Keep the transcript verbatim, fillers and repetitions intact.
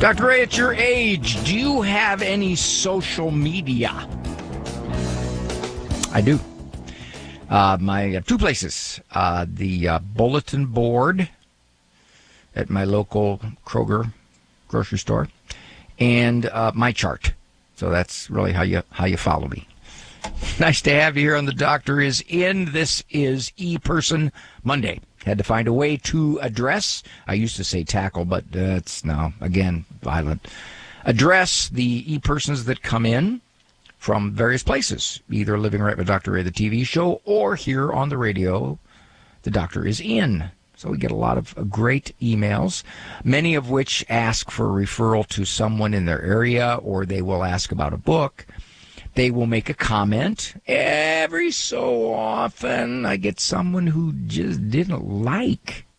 Doctor Ray, at your age, do you have any social media? I do. Uh, my uh, two places. Uh, the uh, bulletin board at my local Kroger grocery store, and uh, my chart. So that's really how you how you follow me. Nice to have you here on The Doctor Is In. This is E-Person Monday. Had to find a way to address, I used to say tackle, but uh, it's now, again, violent. Address the E-Persons that come in from various places, either Living Right with Doctor Ray, the T V show, or here on the radio, The Doctor Is In. So we get a lot of great emails, many of which ask for a referral to someone in their area, or they will ask about a book. They will make a comment. Every so often, I get someone who just didn't like